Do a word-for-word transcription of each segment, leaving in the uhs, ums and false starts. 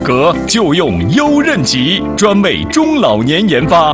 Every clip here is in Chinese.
革就用优韧吉，专为中老年研发。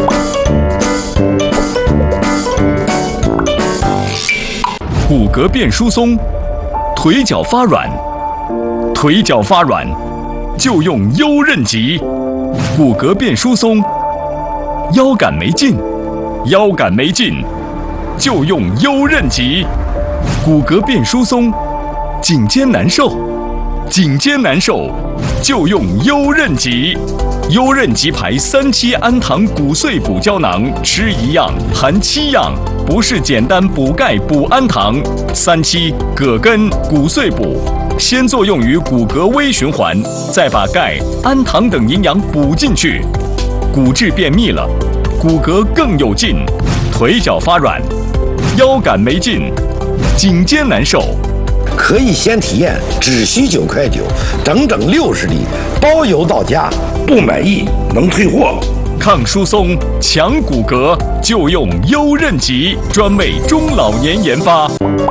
骨骼变疏松，腿脚发软，腿脚发软就用优韧吉。骨骼变疏松，腰杆没劲，腰杆没劲就用优韧吉。骨骼变疏松，颈肩难受，颈肩难受就用优韧吉。优韧吉牌三七氨糖骨碎补胶囊，吃一样含七样，不是简单补钙补氨糖。三七葛根骨碎补，先作用于骨骼微循环，再把钙、氨糖等营养补进去，骨质变密了，骨骼更有劲，腿脚发软，腰杆没劲，颈肩难受。 可以先体验，只需九块九，整整六十粒，包邮到家，不满意能退货。 抗疏松、强骨骼，就用优韧吉，专为中老年研发。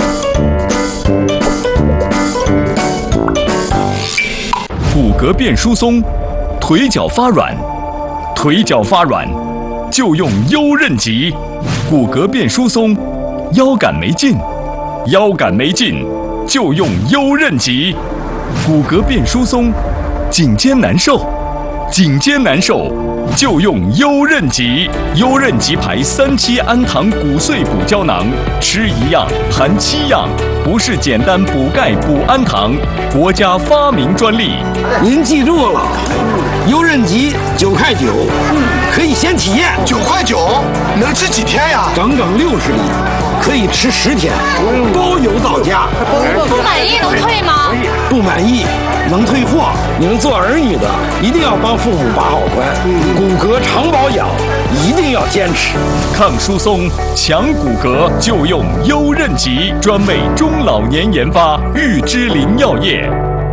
骨骼变疏松，腿脚发软，腿脚发软就用优韧吉。骨骼变疏松，腰杆没劲，腰杆没劲就用优韧吉。骨骼变疏松，颈肩难受，颈肩难受就用优韧吉。优韧吉牌三七氨糖骨碎补胶囊，吃一样含七样，不是简单补钙补氨糖，国家发明专利。 您记住了，优韧吉九块九，可以先体验。 九块九能吃几天呀？ 整整六十粒，可以吃十天，包邮到家。 不满意能退吗？ 不满意能退货。你们做儿女的一定要帮父母把好关，骨骼常保养一定要坚持。 抗疏松、强骨骼就用优韧吉，专为中老年研发。玉芝林药业。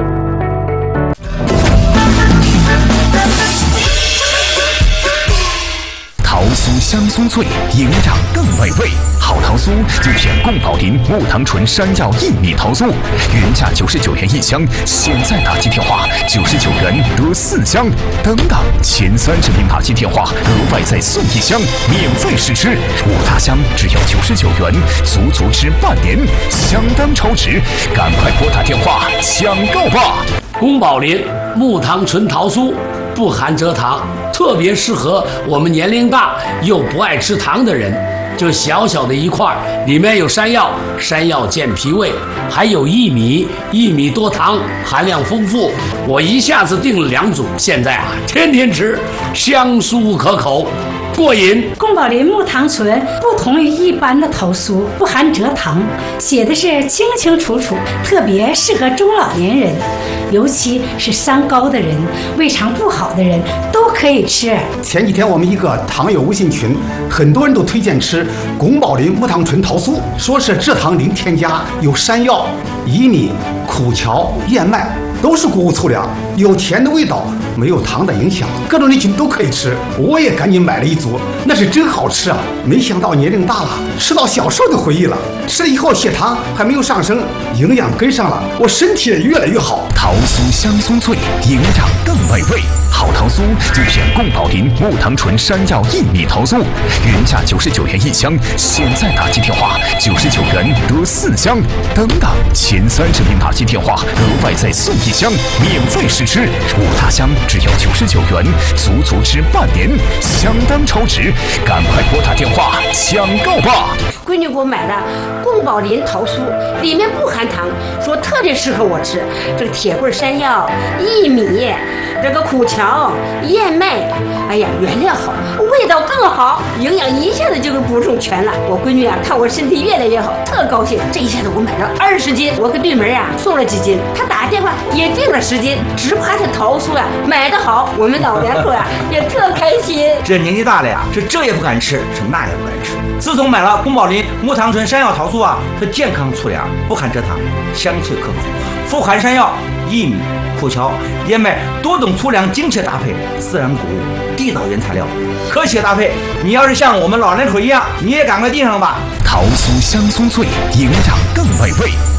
桃酥香酥脆，营养更美味。好桃酥就选贡宝林木糖醇山药薏米桃酥，原价九十九元一箱，现在打进电话九十九元得四箱。等等，前三十名打进电话，额外再送一箱，免费试吃。五大箱只要九十九元，足足吃半年，相当超值。赶快拨打电话抢购吧！ 宫保林木糖醇桃酥。不含蔗糖，特别适合我们年龄大又不爱吃糖的人。就小小的一块，里面有山药，山药健脾胃，还有薏米，薏米多糖，含量丰富。我一下子订了两组，现在啊，天天吃，香酥可口。过瘾。 宫保林木糖醇不同于一般的桃酥，不含蔗糖，写的是清清楚楚，特别适合中老年人，尤其是三高的人、胃肠不好的人都可以吃。 前几天我们一个糖友微信群，很多人都推荐吃宫保林木糖醇桃酥，说是蔗糖零添加，有山药、薏米、苦荞、燕麦，都是谷物粗粮，有甜的味道，没有糖的影响，各种人群都可以吃。我也赶紧买了一组，那是真好吃啊！没想到年龄大了，吃到小时候的回忆了。吃了以后血糖还没有上升，营养跟上了，我身体也越来越好。 桃酥香酥脆，营养更美味。好桃酥就选贡宝林木糖醇山药薏米桃酥，原价九十九元一箱，现在打进电话九十九元得四箱。等等，前三十名打进电话，额外再送一箱，免费试吃。五大箱只要九十九元，足足吃半年，相当超值。赶快拨打电话抢购吧！ 闺女给我买的贡宝林桃酥，里面不含糖，说特别适合我吃。这个铁棍山药、薏米，这个苦荞、燕麦，哎呀，原料好，味道更好，营养一下子就给补充全了。我闺女啊，看我身体越来越好，特高兴。这一下子我买了二十斤，我给对门啊送了几斤，她打电话也订了十斤，只怕这桃酥啊买得好，我们老两口啊也特开心。 这年纪大了呀，是这也不敢吃，是那也不敢吃。自从买了宫保林木糖醇山药桃酥啊，是健康粗粮，不含蔗糖，香脆可口，富含山药、薏米、苦荞、燕麦多种粗粮精确搭配，自然谷物，地道原材料，科学搭配。你要是像我们老人口一样，你也赶快订上吧。 桃酥香酥脆，营养更美味。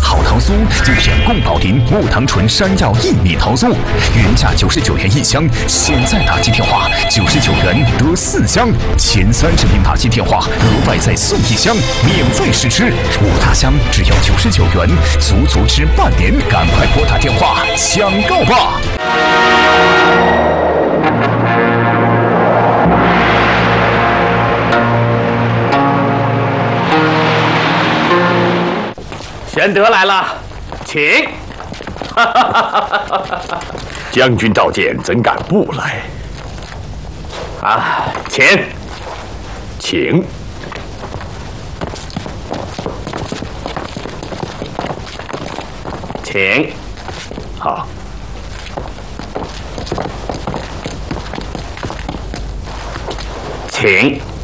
好桃酥就选宫保林木糖醇山药薏米桃酥，原价九十九元一箱，现在打进电话九十九元得四箱，前三十名打进电话额外再送一箱，免费试吃，五大箱只要九十九元，足足吃半年，赶快拨打电话抢购吧！ 玄德来了，请。 将军召见，怎敢不来？ 啊，请， 请。 请。 好。 请。